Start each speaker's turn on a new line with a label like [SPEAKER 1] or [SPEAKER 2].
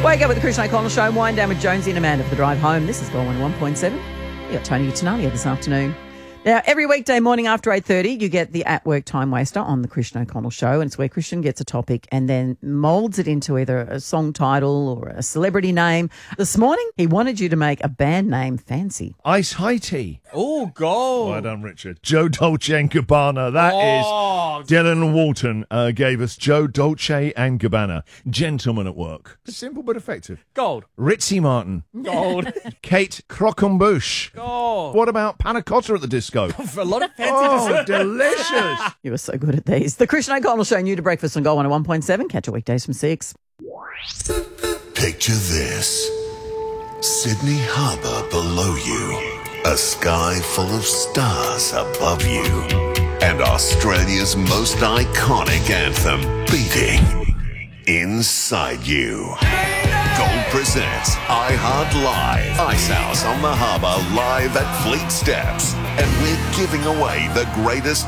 [SPEAKER 1] Wake up with the Chris O'Connell Show and wind down with Jonesy and Amanda for the drive home. This is Goal 101.7. You got Tony Utanali this afternoon. Now, every weekday morning after 8:30, you get the At Work Time Waster on the Christian O'Connell Show, and it's where Christian gets a topic and then moulds it into either a song title or a celebrity name. This morning, he wanted you to make a band name fancy.
[SPEAKER 2] Ice High Tea.
[SPEAKER 3] Oh, goal.
[SPEAKER 2] Well done, Richard. Joe Dolce and Gabbana. That is Dylan Walton gave us Joe Dolce and Gabbana. Gentleman at work. Simple but effective.
[SPEAKER 3] Gold.
[SPEAKER 2] Ritzy Martin.
[SPEAKER 3] Gold.
[SPEAKER 2] Kate Croquembouche.
[SPEAKER 3] Gold.
[SPEAKER 2] What about Panna Cotta at the disco?
[SPEAKER 3] For a lot of fancy
[SPEAKER 2] Oh, delicious.
[SPEAKER 1] You were so good at these. The Christian O'Connell Show, new to breakfast on Goal 101.7. Catch you weekdays from 6.
[SPEAKER 4] Picture this. Sydney Harbour below you, a sky full of stars above you, and Australia's most iconic anthem beating inside you. Gold presents iHeart Live. Ice House on the Harbour live at Fleet Steps. And we're giving away the greatest